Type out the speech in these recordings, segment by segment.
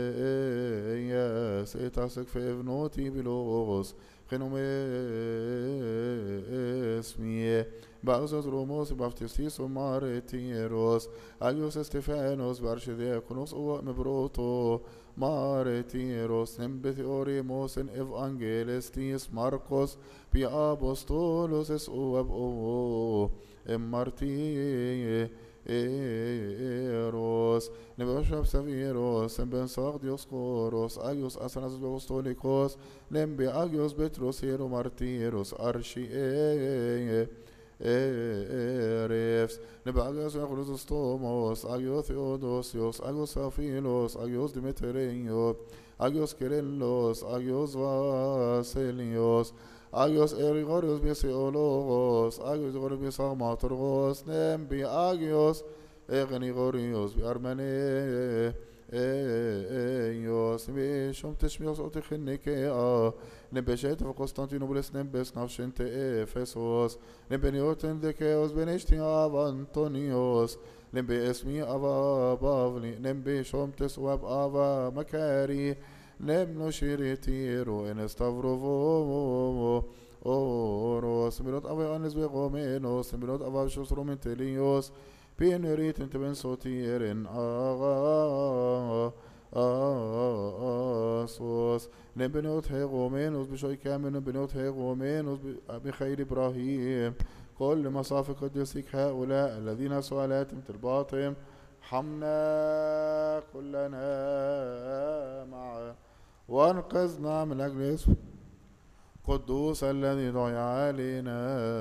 سيتاسك في ابنوتي بلوغوس خنوم اسمي باوزوس روموس بافتيسيس ومارتيروس اجيوس استفانوس بارشدياكونوس مبروتو مارتيروس نمبث اوريموس ايفانجيلستيس ماركوس بي ابوستولوس اس او امارتي ايروس نبشر سافيروس بن سارديوس كوروس اجيوس اسانس بوستوليكوس نمبي اجيوس بتروس هيرو مارتيروس ارشي ريفس نبي اجيوس اغلوس توموس اجيوس ثيودوسيوس اجيوس افيلوس اجيوس ديمتريو اجيوس كيرلوس اجيوس فاسيليوس اجيوس اريغوريوس بيسيولوغوس اجيوس غوريوس بيساماترغوس نمبي اجيوس غنيغوريوس بأرمني ايوس بيشوم تشميوس اوتيخنيكي نبشيت في قسطنطينوبوليس نبس نافشنت افسوس نبنيوتن ذكيوس بنشتي اب انطونيوس نبي اسمي ابا بافلي نبي شوم تسواب ابا مكاري نبنو شيريتيرو انستافروفو اوروس ميلوت ابا انس بيغومينوس ميلوت ابا شوس رومنتليوس بينريت انت بن صوتيرن اسوس نبنوت هيغومينوس بشوي كامل نبنوت هيغومينوس بخير ابراهيم كل مصاف قدسك هؤلاء الذين سؤالات الباطم حمنا كلنا معا وانقذنا من اجل اسم قدوس الذي دعي علينا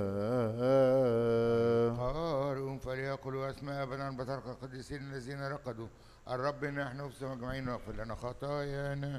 قارئ فليقولوا أسماء بنان بطرق القديسين الذين رقدوا الرب نحن في مجمعين واغفر لنا خطايانا